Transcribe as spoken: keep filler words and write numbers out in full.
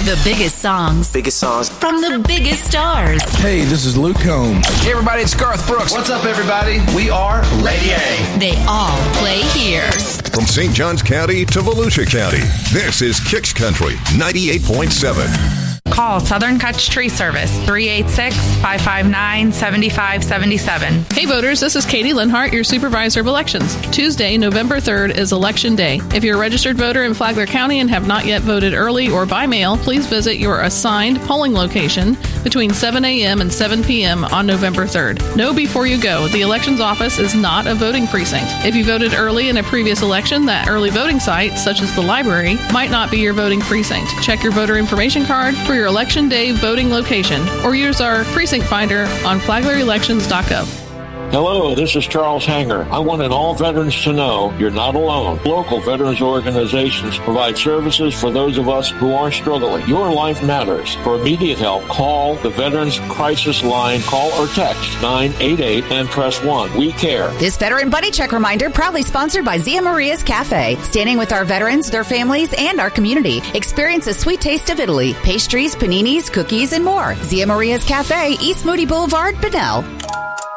The biggest songs. Biggest songs. From the biggest stars. Hey, this is Luke Combs. Hey, everybody, it's Garth Brooks. What's up, everybody? We are Lady A. They all play here. From Saint Johns County to Volusia County, this is Kicks Country ninety-eight point seven. Call Southern Kutch Tree Service, three eight six, five five nine, seven five seven seven. Hey voters, this is Katie Linhart, your supervisor of elections. Tuesday, November third is Election Day. If you're a registered voter in Flagler County and have not yet voted early or by mail, please visit your assigned polling location between seven a.m. and seven p.m. on November third. Know before you go, the elections office is not a voting precinct. If you voted early in a previous election, that early voting site, such as the library, might not be your voting precinct. Check your voter information card for your Election Day voting location, or use our precinct finder on flagler elections dot gov. Hello, this is Charles Hanger. I wanted all veterans to know you're not alone. Local veterans organizations provide services for those of us who are struggling. Your life matters. For immediate help, call the Veterans Crisis Line. Call or text nine eight eight and press one. We care. This Veteran Buddy Check reminder proudly sponsored by Zia Maria's Cafe. Standing with our veterans, their families, and our community. Experience a sweet taste of Italy. Pastries, paninis, cookies, and more. Zia Maria's Cafe, East Moody Boulevard, Bunnell.